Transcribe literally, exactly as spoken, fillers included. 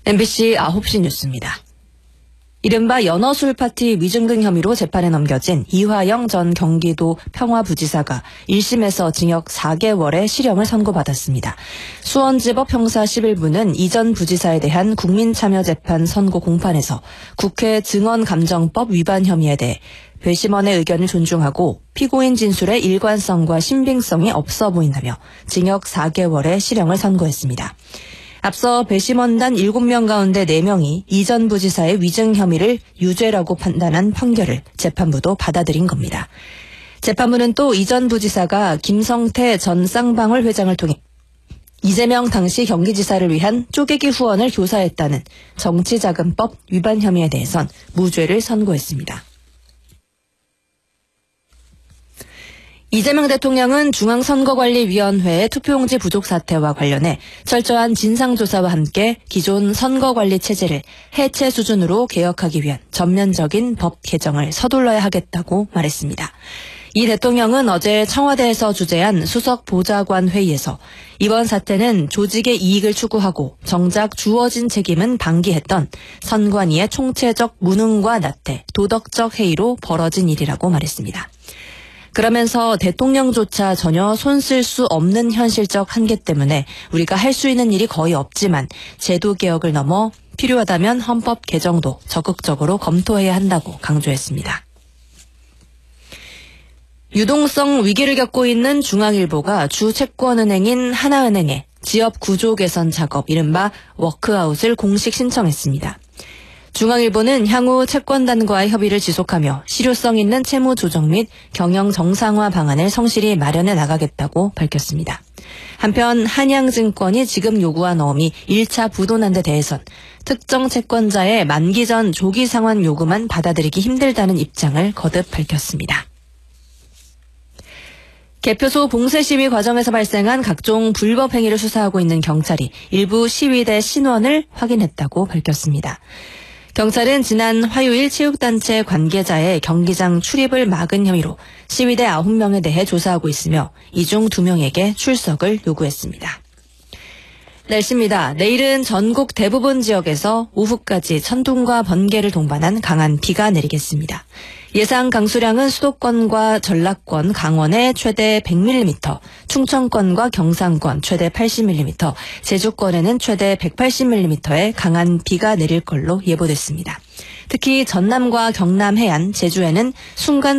엠비씨 아홉 시 뉴스입니다. 이른바 연어술 파티 위증등 혐의로 재판에 넘겨진 이화영 전 경기도 평화부지사가 일 심에서 징역 사 개월의 실형을 선고받았습니다. 수원지법 형사 십일 부는 이 전 부지사에 대한 국민참여재판 선고 공판에서 국회 증언감정법 위반 혐의에 대해 배심원의 의견을 존중하고 피고인 진술의 일관성과 신빙성이 없어 보인다며 징역 사 개월의 실형을 선고했습니다. 앞서 배심원단 일곱 명 가운데 네 명이 이 전 부지사의 위증 혐의를 유죄라고 판단한 판결을 재판부도 받아들인 겁니다. 재판부는 또 이 전 부지사가 김성태 전 쌍방울 회장을 통해 이재명 당시 경기지사를 위한 쪼개기 후원을 교사했다는 정치자금법 위반 혐의에 대해선 무죄를 선고했습니다. 이재명 대통령은 중앙선거관리위원회의 투표용지 부족 사태와 관련해 철저한 진상조사와 함께 기존 선거관리 체제를 해체 수준으로 개혁하기 위한 전면적인 법 개정을 서둘러야 하겠다고 말했습니다. 이 대통령은 어제 청와대에서 주재한 수석 보좌관 회의에서 이번 사태는 조직의 이익을 추구하고 정작 주어진 책임은 방기했던 선관위의 총체적 무능과 나태, 도덕적 해이로 벌어진 일이라고 말했습니다. 그러면서 대통령조차 전혀 손쓸 수 없는 현실적 한계 때문에 우리가 할 수 있는 일이 거의 없지만 제도 개혁을 넘어 필요하다면 헌법 개정도 적극적으로 검토해야 한다고 강조했습니다. 유동성 위기를 겪고 있는 중앙일보가 주 채권은행인 하나은행에 지업 구조 개선 작업 이른바 워크아웃을 공식 신청했습니다. 중앙일보는 향후 채권단과의 협의를 지속하며 실효성 있는 채무 조정 및 경영 정상화 방안을 성실히 마련해 나가겠다고 밝혔습니다. 한편 한양증권이 지금 요구한 어음이 일 차 부도난 데 대해선 특정 채권자의 만기 전 조기 상환 요구만 받아들이기 힘들다는 입장을 거듭 밝혔습니다. 개표소 봉쇄 시위 과정에서 발생한 각종 불법 행위를 수사하고 있는 경찰이 일부 시위대 신원을 확인했다고 밝혔습니다. 경찰은 지난 화요일 체육단체 관계자의 경기장 출입을 막은 혐의로 시위대 아홉 명에 대해 조사하고 있으며 이 중 두 명에게 출석을 요구했습니다. 날씨입니다. 내일은 전국 대부분 지역에서 오후까지 천둥과 번개를 동반한 강한 비가 내리겠습니다. 예상 강수량은 수도권과 전라권, 강원에 최대 백 밀리미터, 충청권과 경상권 최대 팔십 밀리미터, 제주권에는 최대 백팔십 밀리미터의 강한 비가 내릴 걸로 예보됐습니다. 특히 전남과 경남 해안, 제주에는 순간